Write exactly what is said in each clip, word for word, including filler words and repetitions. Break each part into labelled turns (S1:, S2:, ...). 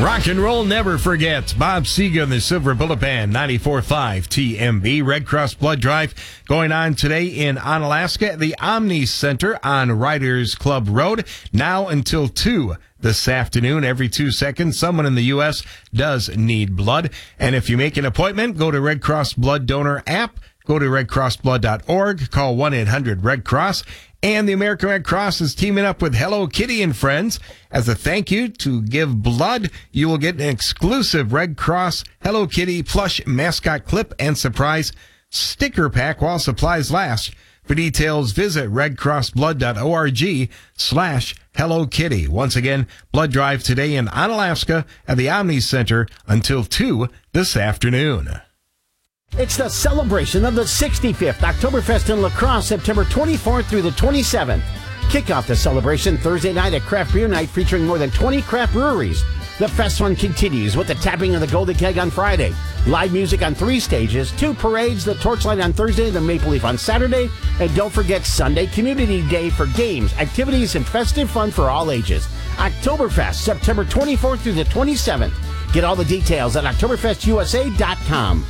S1: Rock and roll never forgets. Bob Seger and the Silver Bullet Band, ninety-four point five T M B. Red Cross Blood Drive going on today in Onalaska at the Omni Center on Riders Club Road, now until two this afternoon. Every two seconds, someone in the U S does need blood. And if you make an appointment, go to Red Cross Blood Donor app. Go to red cross blood dot org, call one eight hundred red cross, and the American Red Cross is teaming up with Hello Kitty and Friends. As a thank you to give blood, you will get an exclusive Red Cross Hello Kitty plush mascot clip and surprise sticker pack while supplies last. For details, visit red cross blood dot org slash Hello Kitty. Once again, blood drive today in Onalaska at the Omni Center until two this afternoon.
S2: It's the celebration of the sixty-fifth Oktoberfest in La Crosse, September twenty-fourth through the twenty-seventh. Kick off the celebration Thursday night at Craft Beer Night featuring more than twenty craft breweries. The fest fun continues with the tapping of the Golden Keg on Friday, live music on three stages, two parades, the Torchlight on Thursday, the Maple Leaf on Saturday, and don't forget Sunday Community Day for games, activities, and festive fun for all ages. Oktoberfest, September twenty-fourth through the twenty-seventh. Get all the details at oktoberfest u s a dot com.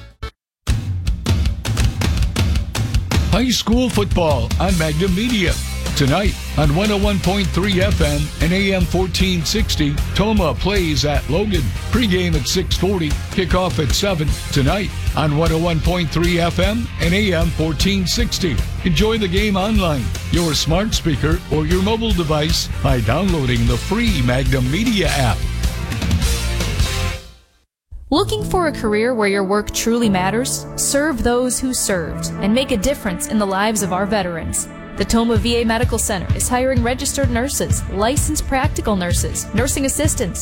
S3: High school football on Magnum Media. Tonight on one oh one point three F M and A M fourteen sixty, Toma plays at Logan. Pregame at six forty, kickoff at seven. Tonight on one oh one point three F M and A M fourteen sixty. Enjoy the game online, your smart speaker, or your mobile device by downloading the free Magnum Media app.
S4: Looking for a career where your work truly matters? Serve those who served and make a difference in the lives of our veterans. The Toma V A Medical Center is hiring registered nurses, licensed practical nurses, nursing assistants,